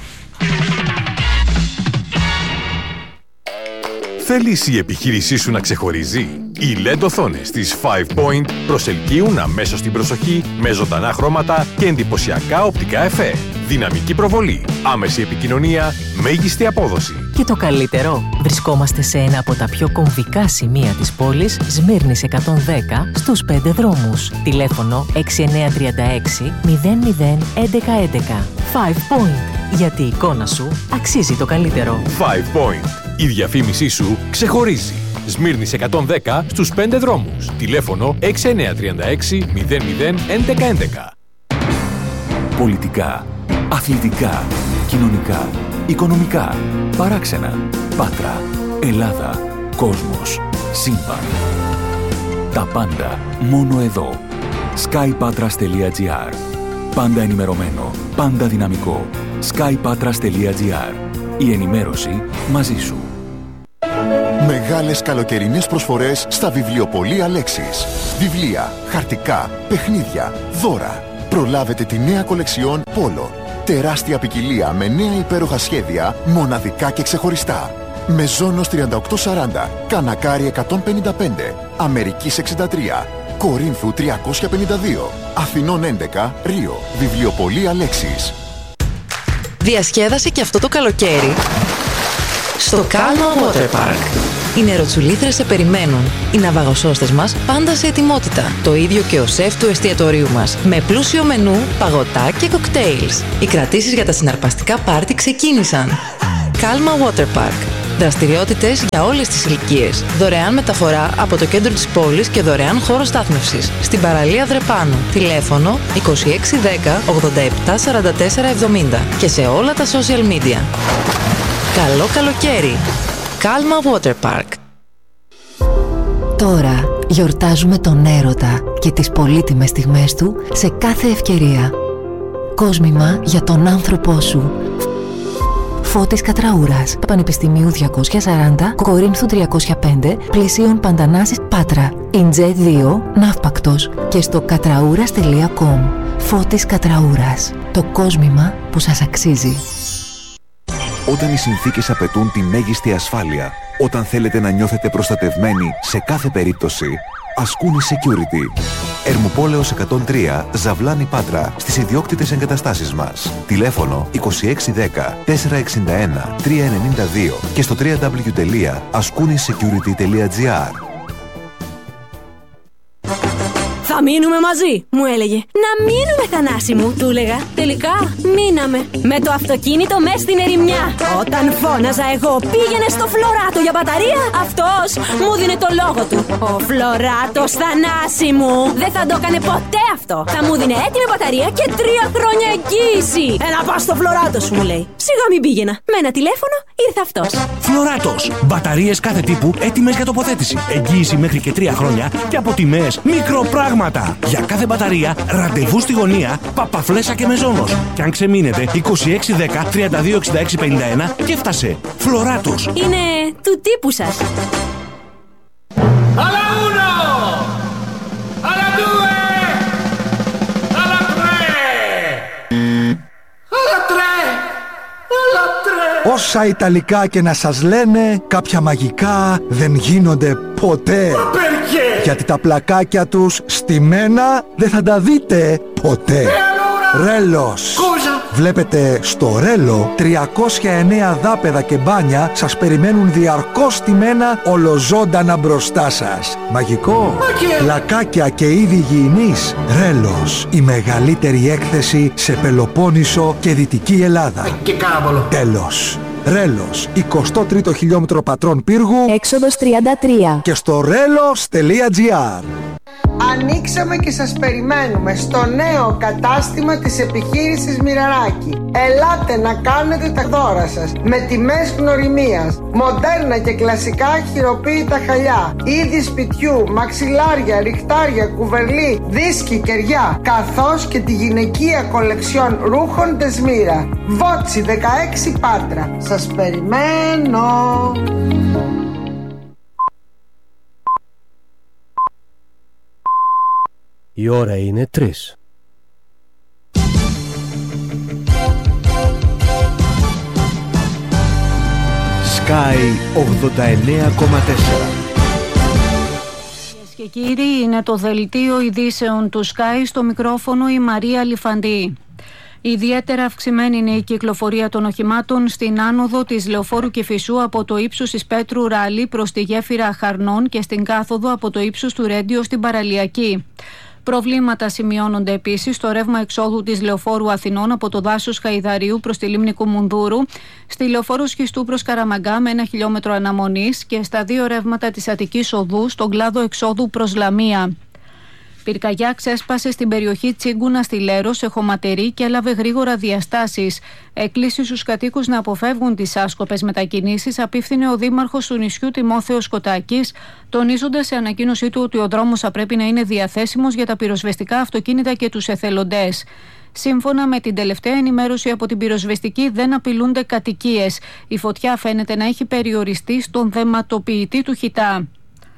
Θέλεις η επιχείρησή σου να ξεχωρίζει? Οι LED οθόνες της 5 Point προσελκύουν αμέσως την προσοχή με ζωντανά χρώματα και εντυπωσιακά οπτικά εφέ. Δυναμική προβολή, άμεση επικοινωνία, μέγιστη απόδοση. Και το καλύτερο, βρισκόμαστε σε ένα από τα πιο κομβικά σημεία της πόλης, Σμύρνης 110, στους 5 δρόμους. Τηλέφωνο 6936 00 1111. 5 Point, γιατί η εικόνα σου αξίζει το καλύτερο. 5 Point, η διαφήμισή σου ξεχωρίζει. Σμύρνης 110 στους 5 δρόμους. Τηλέφωνο 6936 00 1111. Πολιτικά, αθλητικά, κοινωνικά, οικονομικά, παράξενα, Πάτρα, Ελλάδα, κόσμος, σύμπαν. Τα πάντα μόνο εδώ. skypatras.gr. Πάντα ενημερωμένο, πάντα δυναμικό. skypatras.gr. Η ενημέρωση μαζί σου. Μεγάλες καλοκαιρινές προσφορές στα βιβλιοπωλεία Λέξης. Βιβλία, χαρτικά, παιχνίδια, δώρα. Προλάβετε τη νέα κολεξιόν Πόλο. Τεράστια ποικιλία με νέα υπέροχα σχέδια, μοναδικά και ξεχωριστά. Μεζόνος 3840, Κανακάρι 155, Αμερικής 63, Κορίνθου 352, Αθηνών 11, Ρίο. Βιβλιοπωλεία Λέξης. Διασκέδασε και αυτό το καλοκαίρι στο Calma Water Park. Οι νεροτσουλήθρες σε περιμένουν. Οι ναυαγοσώστες μας πάντα σε ετοιμότητα. Το ίδιο και ο σεφ του εστιατορίου μας. Με πλούσιο μενού, παγωτά και κοκτέιλς. Οι κρατήσεις για τα συναρπαστικά πάρτι ξεκίνησαν. Calma Water Park. Δραστηριότητες για όλες τις ηλικίες. Δωρεάν μεταφορά από το κέντρο της πόλης και δωρεάν χώρο στάθμευσης. Στην παραλία Δρεπάνου. Τηλέφωνο 2610 87 44 70. Και σε όλα τα social media. Καλό καλοκαίρι! Calma Water Park. Τώρα γιορτάζουμε τον έρωτα και τις πολύτιμες στιγμές του σε κάθε ευκαιρία. Κόσμημα για τον άνθρωπό σου. Φώτης Κατραούρας, Πανεπιστημίου 240, Κορίνθου 305, Πλησίων Παντανάσης, Πάτρα. Ιντζέ 2, Ναύπακτος και στο κατραούρας.com. Φώτης Κατραούρας, το κόσμημα που σας αξίζει. Όταν οι συνθήκες απαιτούν τη μέγιστη ασφάλεια, όταν θέλετε να νιώθετε προστατευμένοι σε κάθε περίπτωση, Ασκούνη Security. Ερμουπόλεως 103, Ζαβλάνη Πάτρα, στις ιδιόκτητες εγκαταστάσεις μας. Τηλέφωνο 2610 461 392 και στο www.askounisecurity.gr. Θα μείνουμε μαζί, μου έλεγε. Να μείνουμε, Θανάση μου, του έλεγα. Τελικά μείναμε. Με το αυτοκίνητο μες στην ερημιά. Όταν φώναζα εγώ, πήγαινε στο Φλωράτο για μπαταρία. Αυτός μου δίνε το λόγο του. Ο Φλωράτος, Θανάση μου, δεν θα το έκανε ποτέ αυτό. Θα μου δίνε έτοιμη μπαταρία και 3 χρόνια εγγύηση. Έλα πας στο Φλωράτο σου, μου λέει. Σιγά μην πήγαινα. Με ένα τηλέφωνο ήρθε αυτός. Φλωράτος. Μπαταρίες κάθε τύπου έτοιμες για τοποθέτηση. Εγγύηση μέχρι και 3 χρόνια και από τιμές μικροπράγματα. Για κάθε μπαταρία, ραντεβού στη γωνία, Παπαφλέσσα και Μεζόνος. Και αν ξεμείνετε, 2610 3266 51 και έφτασε. Φλωράτος. Είναι του τύπου σας. Alla uno! Alla due! Alla tre! Alla tre! Alla tre! Όσα Ιταλικά και να σας λένε, κάποια μαγικά δεν γίνονται ποτέ. Γιατί τα πλακάκια τους στημένα δεν θα τα δείτε ποτέ. Ρέλος. Βλέπετε στο Ρέλο 309 δάπεδα και μπάνια σας περιμένουν διαρκώς στημένα ολοζώντανα μπροστά σας. Μαγικό. Πλακάκια και είδη υγιεινής. Ρέλος. Η μεγαλύτερη έκθεση σε Πελοπόννησο και Δυτική Ελλάδα. Και κάμπολο. Τέλος. Ρέλος, 23ο χιλιόμετρο Πατρών Πύργου, έξοδος 33. Και στο relos.gr. Ανοίξαμε και σας περιμένουμε στο νέο κατάστημα της επιχείρησης Μοιραράκη. Ελάτε να κάνετε τα δώρα σας με τιμές γνωριμίας, μοντέρνα και κλασικά χειροποίητα χαλιά, είδη σπιτιού, μαξιλάρια, ριχτάρια, κουβερλί, δίσκοι, κεριά, καθώς και τη γυναικεία κολεξιόν ρούχων Τεσμύρα. Βότσι 16 Πάτρα. Σας περιμένω. Η ώρα είναι 3. Sky 89,4. Και κύριοι, είναι το δελτίο ειδήσεων του Sky, στο μικρόφωνο η Μαρία Λιφαντή. Ιδιαίτερα αυξημένη είναι η κυκλοφορία των οχημάτων στην άνοδο της Λεωφόρου Κηφισού από το ύψος της Πέτρου Ράλη προς τη γέφυρα Χαρνών και στην κάθοδο από το ύψος του Ρέντιο στην Παραλιακή. Προβλήματα σημειώνονται επίσης στο ρεύμα εξόδου της Λεωφόρου Αθηνών από το δάσος Χαϊδαρίου προς τη λίμνη Κουμουνδούρου, στη Λεωφόρο Σχιστού προς Καραμαγκά με 1 χιλιόμετρο αναμονής και στα δύο ρεύματα της Αττικής Οδού στον κλάδο εξόδου προς Λαμία. Πυρκαγιά ξέσπασε στην περιοχή Τσίγκουνα στη Λέρο σε χωματερή και έλαβε γρήγορα διαστάσεις. Εκκλήσει στους κατοίκους να αποφεύγουν τις άσκοπες μετακινήσεις απίφθινε ο δήμαρχος του νησιού Τιμόθεος Σκοτάκης, τονίζοντας σε ανακοίνωσή του ότι ο δρόμος θα πρέπει να είναι διαθέσιμος για τα πυροσβεστικά αυτοκίνητα και τους εθελοντές. Σύμφωνα με την τελευταία ενημέρωση από την πυροσβεστική, δεν απειλούνται κατοικίες. Η φωτιά φαίνεται να έχει περιοριστεί στον δεματοποιητή του Χιτά.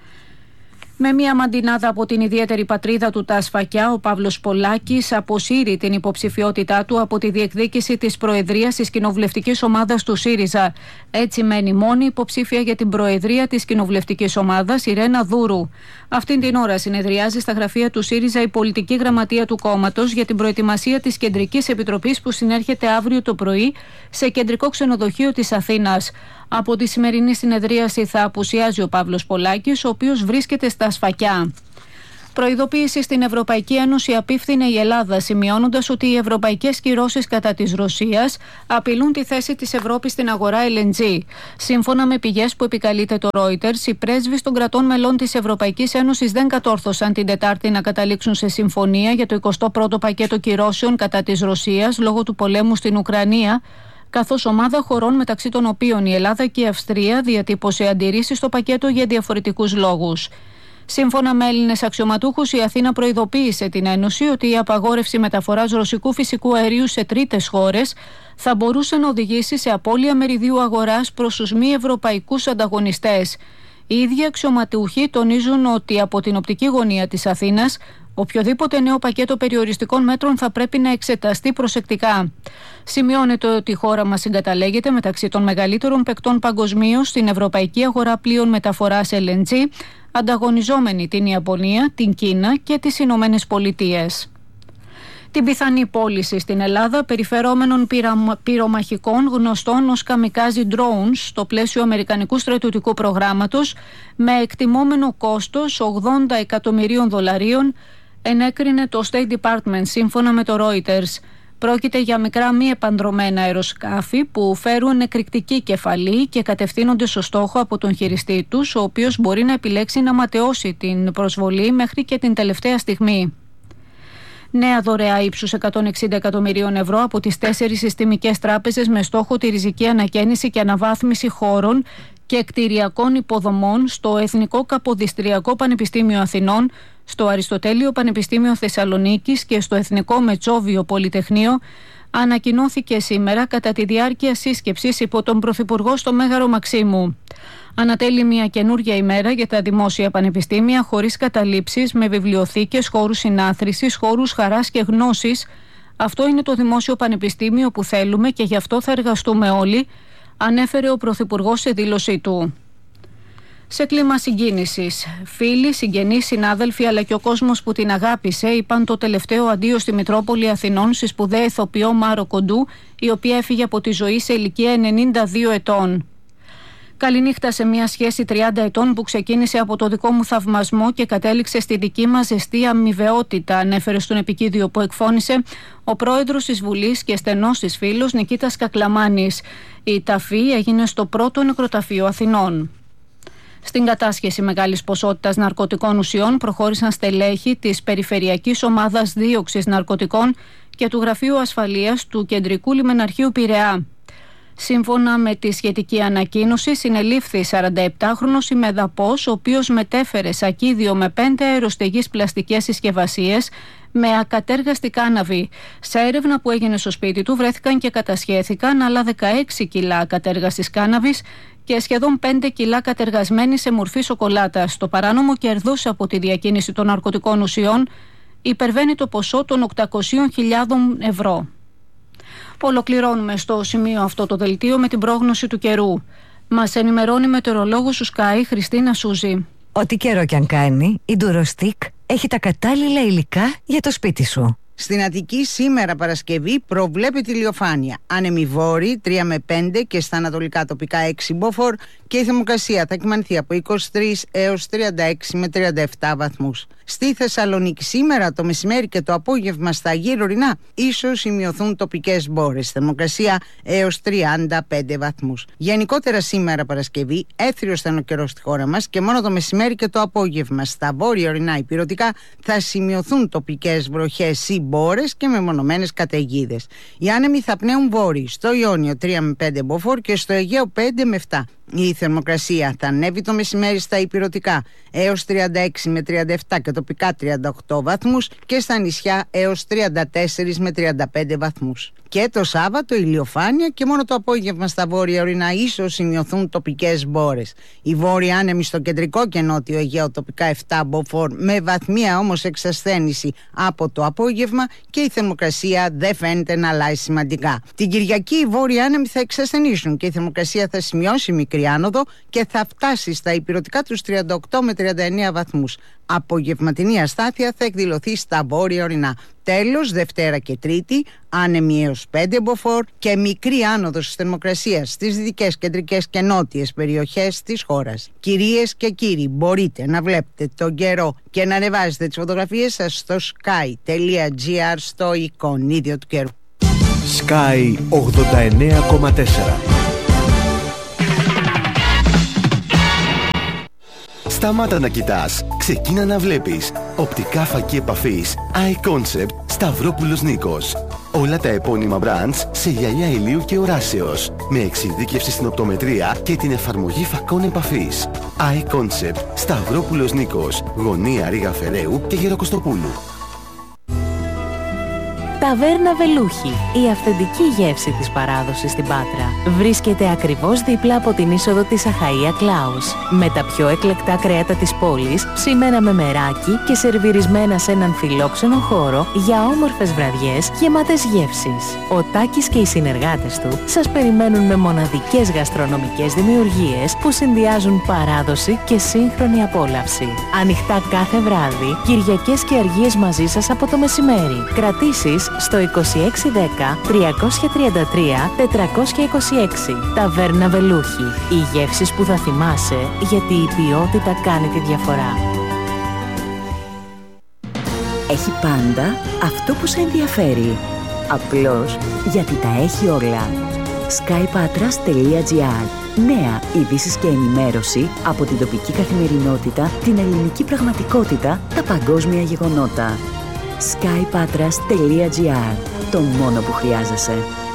Με μια μαντινάδα από την ιδιαίτερη πατρίδα του τα Σφακιά, ο Παύλος Πολάκης αποσύρει την υποψηφιότητά του από τη διεκδίκηση της προεδρίας της κοινοβουλευτικής ομάδας του ΣΥΡΙΖΑ. Έτσι μένει μόνη υποψήφια για την προεδρία της κοινοβουλευτικής ομάδας, η Ρένα Δούρου. Αυτήν την ώρα συνεδριάζει στα γραφεία του ΣΥΡΙΖΑ η πολιτική γραμματεία του κόμματος για την προετοιμασία της Κεντρικής Επιτροπής που συνέρχεται αύριο το πρωί σε κεντρικό ξενοδοχείο της Αθήνας. Από τη σημερινή συνεδρίαση θα απουσιάζει ο Παύλος Πολάκης, ο οποίος βρίσκεται στα Σφακιά. Προειδοποίηση στην Ευρωπαϊκή Ένωση απίφθινε η Ελλάδα, σημειώνοντας ότι οι ευρωπαϊκές κυρώσεις κατά της Ρωσίας απειλούν τη θέση της Ευρώπης στην αγορά LNG. Σύμφωνα με πηγές που επικαλείται το Reuters, οι πρέσβεις των κρατών μελών της Ευρωπαϊκής Ένωσης δεν κατόρθωσαν την Τετάρτη να καταλήξουν σε συμφωνία για το 21ο πακέτο κυρώσεων κατά της Ρωσίας λόγω του πολέμου στην Ουκρανία, καθώς ομάδα χωρών μεταξύ των οποίων η Ελλάδα και η Αυστρία διατύπωσε αντιρρήσεις στο πακέτο για διαφορετικούς λόγους. Σύμφωνα με Έλληνες αξιωματούχους, η Αθήνα προειδοποίησε την Ένωση ότι η απαγόρευση μεταφοράς ρωσικού φυσικού αερίου σε τρίτες χώρες θα μπορούσε να οδηγήσει σε απώλεια μεριδίου αγοράς προς τους μη ευρωπαϊκούς ανταγωνιστές. Οι ίδιοι αξιωματούχοι τονίζουν ότι από την οπτική γωνία της Αθήνας, οποιοδήποτε νέο πακέτο περιοριστικών μέτρων θα πρέπει να εξεταστεί προσεκτικά. Σημειώνεται ότι η χώρα μας συγκαταλέγεται μεταξύ των μεγαλύτερων παικτών παγκοσμίως στην ευρωπαϊκή αγορά πλοίων μεταφοράς LNG, ανταγωνιζόμενη την Ιαπωνία, την Κίνα και τις Ηνωμένες Πολιτείες. Την πιθανή πώληση στην Ελλάδα περιφερόμενων πυρομαχικών γνωστών ως καμικάζι drones στο πλαίσιο αμερικανικού στρατιωτικού προγράμματος με εκτιμόμενο κόστος $80 εκατομμυρίων ενέκρινε το State Department σύμφωνα με το Reuters. Πρόκειται για μικρά μη επανδρωμένα αεροσκάφη που φέρουν εκρηκτική κεφαλή και κατευθύνονται στο στόχο από τον χειριστή τους, ο οποίος μπορεί να επιλέξει να ματαιώσει την προσβολή μέχρι και την τελευταία στιγμή. Νέα δωρεά ύψους €160 εκατομμυρίων από τις 4 συστημικές τράπεζες με στόχο τη ριζική ανακαίνιση και αναβάθμιση χώρων και κτηριακών υποδομών στο Εθνικό Καποδιστριακό Πανεπιστήμιο Αθηνών, στο Αριστοτέλειο Πανεπιστήμιο Θεσσαλονίκης και στο Εθνικό Μετσόβιο Πολυτεχνείο, ανακοινώθηκε σήμερα κατά τη διάρκεια σύσκεψης υπό τον Πρωθυπουργό στο Μέγαρο Μαξίμου. Ανατέλει μια καινούργια ημέρα για τα δημόσια πανεπιστήμια χωρίς καταλήψεις, με βιβλιοθήκες, χώρους συνάθρησης, χώρους χαράς και γνώσης. Αυτό είναι το δημόσιο πανεπιστήμιο που θέλουμε και γι' αυτό θα εργαστούμε όλοι, ανέφερε ο Πρωθυπουργός σε δήλωσή του. Σε κλίμα συγκίνησης, φίλοι, συγγενείς, συνάδελφοι αλλά και ο κόσμος που την αγάπησε είπαν το τελευταίο αντίο στη Μητρόπολη Αθηνών στη σπουδαία ηθοποιό Μάρο Κοντού, η οποία έφυγε από τη ζωή σε ηλικία 92 ετών. Καληνύχτα σε μια σχέση 30 ετών που ξεκίνησε από το δικό μου θαυμασμό και κατέληξε στη δική μας ζεστή αμοιβαιότητα, ανέφερε στον επικείδιο που εκφώνησε ο πρόεδρος της Βουλής και στενός της φίλος Νικήτας Κακλαμάνης. Η ταφή έγινε στο πρώτο νεκροταφείο Αθηνών. Στην κατάσχεση μεγάλης ποσότητας ναρκωτικών ουσιών προχώρησαν στελέχη της Περιφερειακής Ομάδας Δίωξης Ναρκωτικών και του Γραφείου Ασφαλείας του Κεντρικού Λιμεναρχείου Πειραιά. Σύμφωνα με τη σχετική ανακοίνωση, συνελήφθη 47χρονος ημεδαπός, ο οποίος μετέφερε σακίδιο με 5 αεροστεγείς πλαστικές συσκευασίες με ακατέργαστη κάναβη. Σε έρευνα που έγινε στο σπίτι του βρέθηκαν και κατασχέθηκαν άλλα 16 κιλά ακατέργαστης κάναβης και σχεδόν 5 κιλά κατεργασμένη σε μορφή σοκολάτας. Το παράνομο κέρδος από τη διακίνηση των ναρκωτικών ουσιών υπερβαίνει το ποσό των 800.000 ευρώ. Ολοκληρώνουμε στο σημείο αυτό το δελτίο με την πρόγνωση του καιρού. Μας ενημερώνει μετεωρολόγος του Sky, Χριστίνα Σούζη. Ό,τι καιρό κι αν κάνει, η Ντουροστίκ έχει τα κατάλληλα υλικά για το σπίτι σου. Στην Αττική σήμερα Παρασκευή προβλέπεται ηλιοφάνεια. Άνεμοι βόρειοι 3 με 5 και στα ανατολικά τοπικά 6 μποφόρ και η θερμοκρασία θα κυμανθεί από 23 έως 36 με 37 βαθμούς. Στη Θεσσαλονίκη σήμερα το μεσημέρι και το απόγευμα στα γύρω ορεινά ίσως σημειωθούν τοπικές μπόρες. Θερμοκρασία έως 35 βαθμούς. Γενικότερα σήμερα Παρασκευή έθριος θα είναι ο καιρός στη χώρα μας και μόνο το μεσημέρι και το απόγευμα στα βόρεια ορεινά υπηρετικά θα σημειωθούν τοπικές βροχές ή μπόρες και μεμονωμένες καταιγίδες. Οι άνεμοι θα πνέουν βόρειοι στο Ιόνιο 3 με 5 μποφόρ και στο Αιγαίο 5 με 7. Η θερμοκρασία θα ανέβει το μεσημέρι στα υπηρετικά έως 36 με 37 και τοπικά 38 βαθμούς και στα νησιά έως 34 με 35 βαθμούς. Και το Σάββατο ηλιοφάνεια και μόνο το απόγευμα στα βόρεια ορεινά ίσως σημειωθούν τοπικές μπόρες. Οι βόρειοι άνεμοι στο κεντρικό και νότιο Αιγαίο τοπικά 7 μποφόρ με βαθμία όμως εξασθένηση από το απόγευμα και η θερμοκρασία δεν φαίνεται να αλλάζει σημαντικά. Την Κυριακή οι βόρειοι άνεμοι θα εξασθενήσουν και η θερμοκρασία θα σημειώσει μικρή άνοδο και θα φτάσει στα υπηρετικά τους 38 με 39 βαθμούς. Απογευματινή αστάθεια θα εκδηλωθεί στα βόρεια ορεινά. Τέλος, Δευτέρα και Τρίτη, άνεμοι έως 5 μποφόρ και μικρή άνοδος της θερμοκρασίας στις δυτικές, κεντρικές και νότιες περιοχές της χώρας. Κυρίες και κύριοι, μπορείτε να βλέπετε τον καιρό και να ανεβάζετε τις φωτογραφίες σας στο sky.gr στο εικονίδιο του καιρού. Sky 89,4. Σταμάτα να κοιτάς, ξεκίνα να βλέπεις. Οπτικά φακή επαφής iConcept Σταυρόπουλος Νίκος. Όλα τα επώνυμα brands σε γυαλιά ηλίου και οράσεως. Με εξειδίκευση στην οπτομετρία και την εφαρμογή φακών επαφής. iConcept Σταυρόπουλος Νίκος. Γωνία Ρήγα Φεραίου και Γεροκοστοπούλου. Ταβέρνα Βελούχη, η αυθεντική γεύση της παράδοσης στην Πάτρα. Βρίσκεται ακριβώς δίπλα από την είσοδο της Αχαΐα Κλάους. Με τα πιο εκλεκτά κρέατα της πόλης, ψημένα με μεράκι και σερβιρισμένα σε έναν φιλόξενο χώρο για όμορφες βραδιές γεμάτες γεύσεις. Ο Τάκης και οι συνεργάτες του σας περιμένουν με μοναδικές γαστρονομικές δημιουργίες που συνδυάζουν παράδοση και σύγχρονη απόλαυση. Ανοιχτά κάθε βράδυ, Κυριακές και Αργίες μαζί σας από το μεσημέρι. Κρατήσεις στο 2610 333 426. Ταβέρνα Βελούχη. Οι γεύσεις που θα θυμάσαι, γιατί η ποιότητα κάνει τη διαφορά. Έχει πάντα αυτό που σε ενδιαφέρει. Απλώς γιατί τα έχει όλα. skypatras.gr. Νέα ειδήσεις και ενημέρωση από την τοπική καθημερινότητα, την ελληνική πραγματικότητα, τα παγκόσμια γεγονότα. skypatras.gr. Το μόνο που χρειάζεσαι.